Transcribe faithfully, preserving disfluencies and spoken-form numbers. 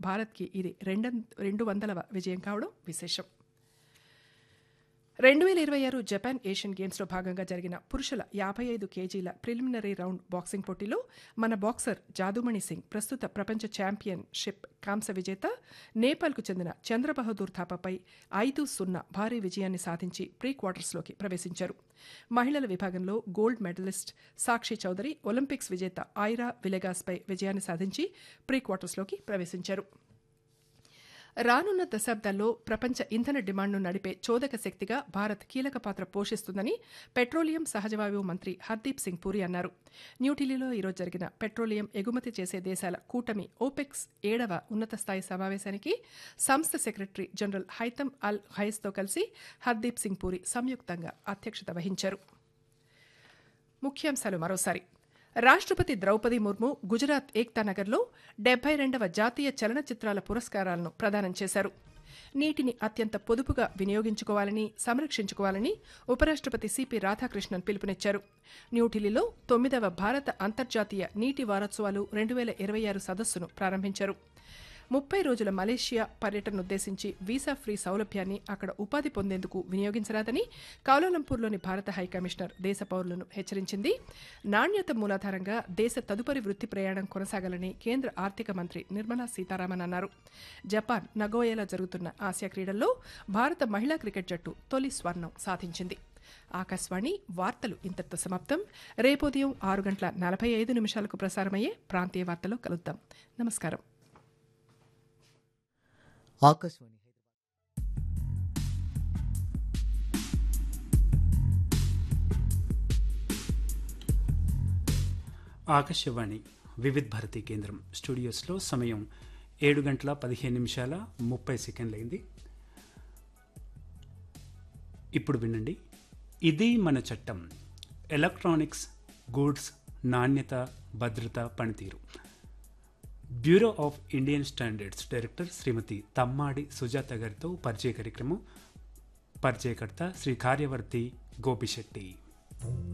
భారత్కి ఇది రెండు రెండు వందలవ విజయం కావడం విశేషం. రెండు వేల ఇరవై ఆరు జపాన్ ఏషియన్ గేమ్స్లో భాగంగా జరిగిన పురుషుల యాభై ఐదు కేజీల ప్రిలిమినరీ రౌండ్ బాక్సింగ్ పోటీలో మన బాక్సర్ జాదుమణి సింగ్ ప్రస్తుత ప్రపంచ ఛాంపియన్షిప్ కాంస్య విజేత నేపాల్కు చెందిన చంద్రబహదూర్ థాపాపై ఐదు సున్నా భారీ విజయాన్ని సాధించి ప్రీ క్వార్టర్స్లోకి ప్రవేశించారు. మహిళల విభాగంలో గోల్డ్ మెడలిస్ట్ సాక్షి చౌదరి ఒలింపిక్స్ విజేత ఐరా విలెగాస్పై విజయాన్ని సాధించి ప్రీ క్వార్టర్స్లోకి ప్రవేశించారు. రానున్న దశాబ్దాల్లో ప్రపంచ ఇంధన డిమాండ్ను నడిపే చోదక శక్తిగా భారత్ కీలక పాత్ర పోషిస్తుందని పెట్రోలియం సహజవాయువు మంత్రి హర్దీప్ సింగ్ పూరి అన్నారు. న్యూఢిల్లీలో ఈరోజు జరిగిన పెట్రోలియం ఎగుమతి చేసే దేశాల కూటమి ఓపెక్స్ ఏడవ ఉన్నత స్థాయి సమావేశానికి సంస్థ సెక్రటరీ జనరల్ హైతమ్ అల్ హైస్తో కలిసి హర్దీప్ సింగ్ పూరి సంయుక్తంగా అధ్యక్షత వహించారు. ముఖ్యాంశాలు మరోసారి. రాష్ట్రపతి ద్రౌపది ముర్ము గుజరాత్ ఏక్తా నగర్లో డెబ్బై రెండవ జాతీయ చలనచిత్రాల పురస్కారాలను ప్రదానం చేశారు. నీటిని అత్యంత పొదుపుగా వినియోగించుకోవాలని, సంరక్షించుకోవాలని ఉపరాష్ట్రపతి సిపి రాధాకృష్ణన్ పిలుపునిచ్చారు. న్యూఢిల్లీలో తొమ్మిదవ భారత అంతర్జాతీయ నీటి వారోత్సవాలు రెండు వేల ఇరవై ఆరు సదస్సును ప్రారంభించారు. ముప్పై రోజుల మలేషియా పర్యటననుద్దేశించి వీసా ఫ్రీ సౌలభ్యాన్ని అక్కడ ఉపాధి పొందేందుకు వినియోగించరాదని కౌలాలంపూర్లోని భారత హైకమిషనర్ దేశ పౌరులను హెచ్చరించింది. నాణ్యత మూలాధారంగా దేశ తదుపరి వృత్తి ప్రయాణం కొనసాగాలని కేంద్ర ఆర్థిక మంత్రి నిర్మలా సీతారామన్ అన్నారు. జపాన్ నగోయాలో జరుగుతున్న ఆసియా క్రీడల్లో భారత మహిళా క్రికెట్ జట్టు తొలి స్వర్ణం సాధించింది. ఆకాశవాణి వార్తలు ఇంతటితో సమాప్తం. రేపోదయం ఆరు గంటల నలభై ఐదు నిమిషాలకు ప్రసారమయ్యే ప్రాంతీయ వార్తలో కలుద్దాం. నమస్కారం. ఆకాశవాణి ఆకాశవాణి వివిధ భారతి కేంద్రం స్టూడియోస్లో సమయం ఏడు గంటల పదిహేను నిమిషాల ముప్పై సెకండ్లైంది. ఇప్పుడు వినండి, ఇది మన చట్టం. ఎలక్ట్రానిక్స్ గూడ్స్ నాణ్యత, భద్రత, పనితీరు. Bureau of Indian standards director శ్రీమతి తమ్మాడి సుజాత గారితో పరిచయ కార్యక్రమం. పరిచయకర్త శ్రీ కార్యవర్తి గోపిశెట్టి.